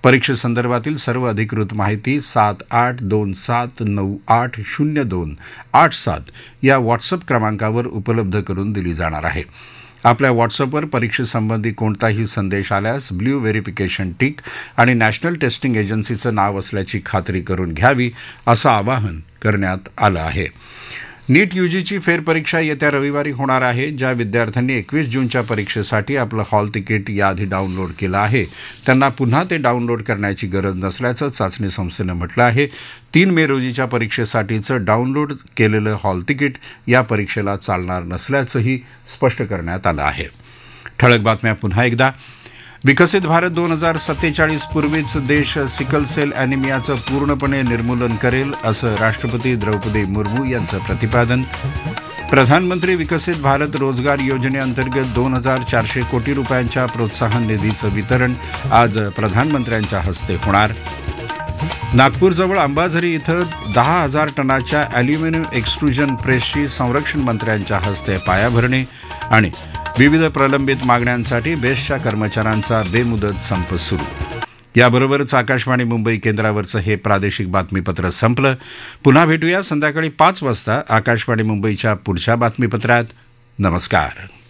परीक्षेसंदर्भातील सर्व अधिकृत माहिती 7827980287 या व्हॉट्सअप क्रमांकावर उपलब्ध करून दिली जाणार आहे. आपल्या व्हॉट्सअपवर परीक्षेसंबंधी कोणताही संदेश आल्यास ब्ल्यू व्हेरिफिकेशन टिक आणि नॅशनल टेस्टिंग एजन्सीचं नाव असल्याची खात्री करून घ्यावी, असं आवाहन करण्यात आलं आहे. नीट यूजीची फेरपरीक्षा येत्या रविवारी होणार आहे. ज्या विद्यार्थ्यांनी 21 जूनच्या परीक्षेसाठी आपलं हॉल तिकीट याआधी डाउनलोड केलं आहे त्यांना पुन्हा ते डाउनलोड करण्याची गरज नसल्याचं चाचणी संस्थेनं म्हटलं आहे. 3 मे रोजीच्या परीक्षेसाठीचं डाउनलोड केलेलं हॉल तिकीट या परीक्षेला चालणार नसल्याचंही स्पष्ट करण्यात आलं आहे. ठळक बातम्या पुन्हा एकदा. विकसित भारत 2047 पूर्वीच देश सिकल सेल ॲनिमियाचं पूर्णपणे निर्मूलन करेल, असं राष्ट्रपती द्रौपदी मुर्मू यांचं प्रतिपादन. प्रधानमंत्री विकसित भारत रोजगार योजनेअंतर्गत 2400 कोटी रुपयांच्या प्रोत्साहन निधीचं वितरण आज प्रधानमंत्र्यांच्या हस्ते होणार. नागपूरजवळ अंबाझरी इथं 10,000 टनाच्या ॲल्युमिनियम एक्स्ट्रुजन प्रेसची संरक्षण मंत्र्यांच्या हस्ते पायाभरणी. आणि विविध प्रलंबित मागण्यांसाठी बेस्टच्या कर्मचाऱ्यांचा बेमुदत संप सुरू. याबरोबरच आकाशवाणी मुंबई केंद्रावरचं हे प्रादेशिक बातमीपत्र संपलं. पुन्हा भेटूया संध्याकाळी 5 वाजता आकाशवाणी मुंबईच्या पुढच्या बातमीपत्रात. नमस्कार.